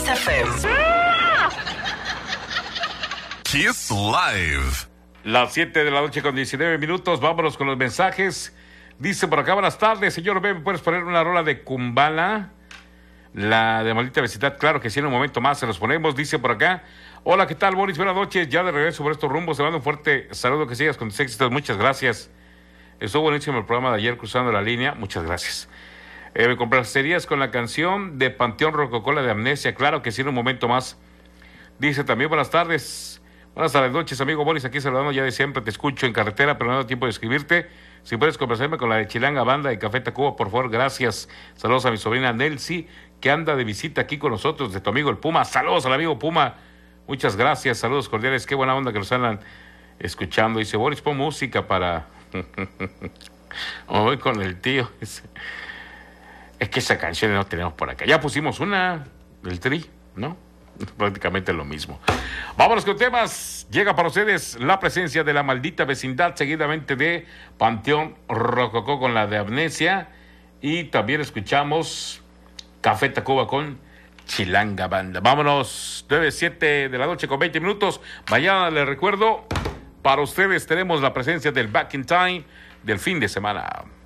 FM. Kiss Live. Las 7 de la noche con 19 minutos. Vámonos con los mensajes. Dice por acá, buenas tardes, señor B, ¿me puedes poner una rola de Kumbala? La de Maldita Vecindad, claro que sí, en un momento más se los ponemos. Dice por acá, hola, ¿qué tal, Boris? Buenas noches, ya de regreso por estos rumbos. Te mando un fuerte saludo, que sigas con tus éxitos, muchas gracias. Estuvo buenísimo el programa de ayer, Cruzando la Línea, muchas gracias. Me complacerías con la canción de Panteón Rococó, la de Amnesia, claro que sí, en un momento más. Dice también, buenas tardes, noches, amigo Boris, aquí saludando ya de siempre, te escucho en carretera, pero no tengo tiempo de escribirte. Si puedes complacerme con la de Chilanga Banda de Café Tacuba, por favor, gracias. Saludos a mi sobrina Nelcy, que anda de visita aquí con nosotros, de tu amigo el Puma. Saludos al amigo Puma, muchas gracias, saludos cordiales, qué buena onda que nos andan escuchando. Dice, Boris, pon música para... voy con el tío. Es que esa canción no tenemos por acá. Ya pusimos una del Tri, ¿no? Prácticamente lo mismo. Vámonos con temas. Llega para ustedes la presencia de La Maldita Vecindad, seguidamente de Panteón Rococó con la de Amnesia, y también escuchamos Café Tacuba con Chilanga Banda. Vámonos, 9:07 de la noche con 20 minutos. Mañana les recuerdo, para ustedes tenemos la presencia del Back in Time del fin de semana.